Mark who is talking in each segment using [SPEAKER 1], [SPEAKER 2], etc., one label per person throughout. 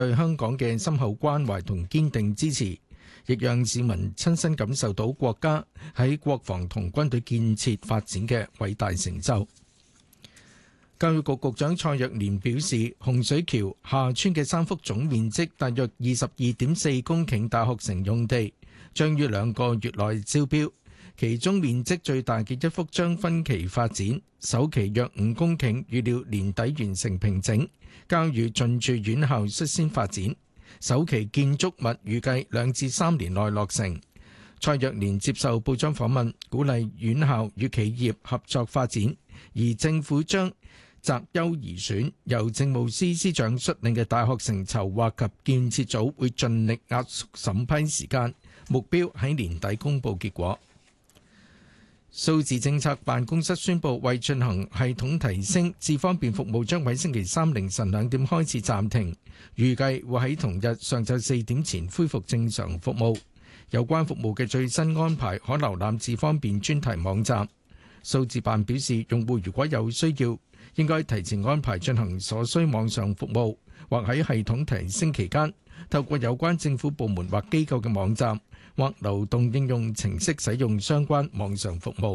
[SPEAKER 1] 對香港嘅深厚關懷同堅定支持，亦讓市民親身感受到國家喺國防同軍隊建設發展嘅偉大成就。教育局局長蔡若蓮表示，洪水橋廈村嘅3幅總面積大約22.4公頃大學城用地將於2個月內招標，其中面積最大嘅1幅將分期發展，首期約5公頃，預料年底完成平整，交予進駐院校率先發展。首期建築物預計2至3年內落成。蔡若蓮接受報章訪問，鼓勵院校與企業合作發展，而政府將擇優而選，由政務司司長率領嘅大學城籌劃及建設組會盡力壓縮審批時間，目標喺年底公佈結果。數字政策辦公室宣布，為進行系統提升，智方便服務將喺星期三凌晨2點開始暫停，預計會喺同日上晝4點前恢復正常服務。有關服務嘅最新安排可瀏覽智方便專題網站。數字辦表示，用戶如果有需要，應該提前安排進行所需網上服務，或喺系統提升期間透過有關政府部門或機構嘅網站或流動應用程式使用相關網上服務。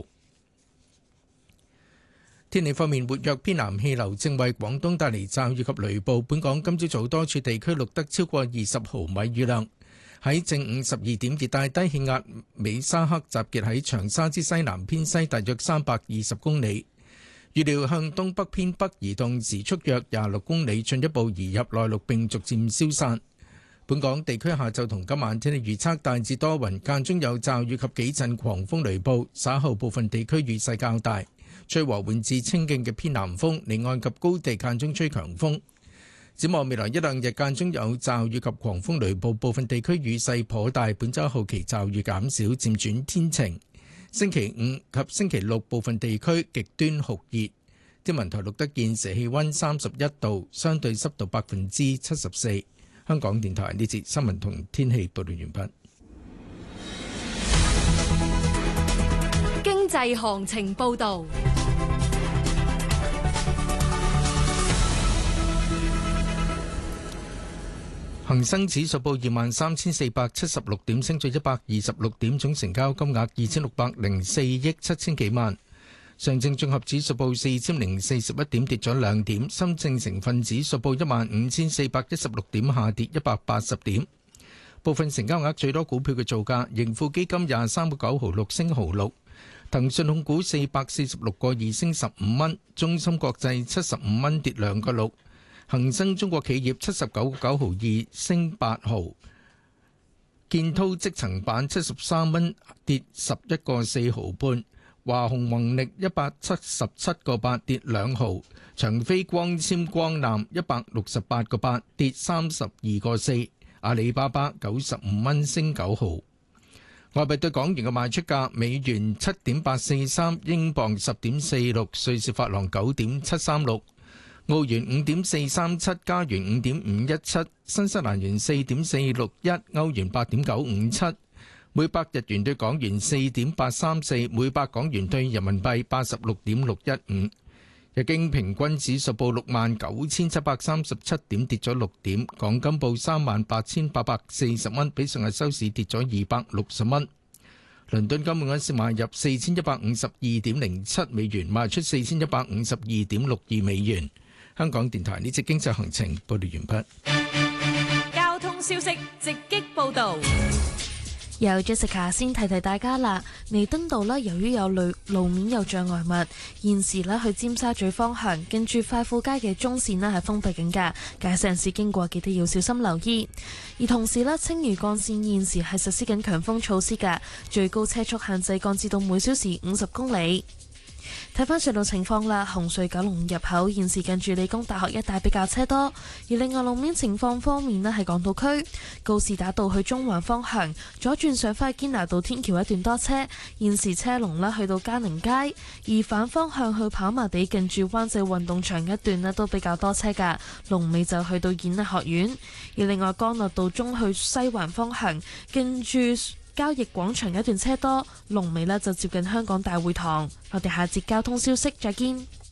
[SPEAKER 1] 天氣方面，活躍偏南氣流正為廣東帶嚟驟雨及雷暴。本港今朝早多處地區錄得超過20毫米雨量。喺正午12點，熱帶低氣壓美沙克集結喺長沙之西南偏西大約320公里，預料向東北偏北移動，時速約26公里，進一步移入內陸並逐漸消散。本港地區下晝同今晚天氣預測大致多雲，間中有驟雨及幾陣狂風雷暴，稍後部分地區雨勢較大，吹和緩至清勁嘅偏南風，離岸及高地間中吹強風。展望未來一兩日間中有驟雨及狂風雷暴，部分地區雨勢頗大。本週後期驟雨減少，漸轉天晴。星期5及星期6部分地區極端酷熱。天文台錄得現時氣溫31度，相對濕度74%。香港電台呢節新聞同天氣報道完畢。
[SPEAKER 2] 經濟行情報道。
[SPEAKER 1] 恒生指數報23,476點，升咗126點，總成交金額2604億7千幾萬。上證綜合指數報4041點，跌咗2點。深證成分指數報15,416點，下跌180點。部分成交額最多股票嘅造價：盈富基金23個9毫6升毫6，騰訊控股446個2升15蚊，中芯國際75蚊跌2個6。恒生中國企業79個9毫2升8毫，建滔積層板73蚊跌11個4毫半，華虹宏力177個8跌2毫，長飛光纖光纜168個8跌32個4，阿里巴巴95蚊升9毫。外幣對港元嘅賣出價：美元7.843，英鎊10.46，瑞士法郎9.736。澳元5.437，加元5.517，新西蘭元4.461，歐元8.957，每百日元對港元4.834，每百港元對人民幣86.615。日經平均指數報69,737點，跌咗6點。港金報38,840蚊，比上日收市跌咗260蚊。倫敦金每盎司買入4152.07美元，賣出4152.62美元。香港電台呢節經濟行情報道完
[SPEAKER 2] 畢。交通消息直擊報導。
[SPEAKER 3] 由 Jessica 先提提大家啦，彌敦道由於有路面有障礙物，現時去尖沙咀方向，跟住快富街嘅中線係封閉緊㗎，駕駛人士經過記得要小心留意。而同時青嶼幹線現時係實施緊強風措施㗎，最高車速限制降至到每小時50公里。睇返隧道情況啦，紅隧九龍入口現時近住理工大學一帶比較車多，而另外路面情況方面係港島區告士打道去中環方向左轉上返堅拿道天橋一段多車，現時車龍去到嘉寧街，而反方向去跑馬地近住灣仔運動場一段都比較多車㗎，龍尾就去到演藝學院。而另外干諾道中去西環方向近住交易廣場一段車多，龍尾就接近香港大會堂。我哋下節交通消息再見。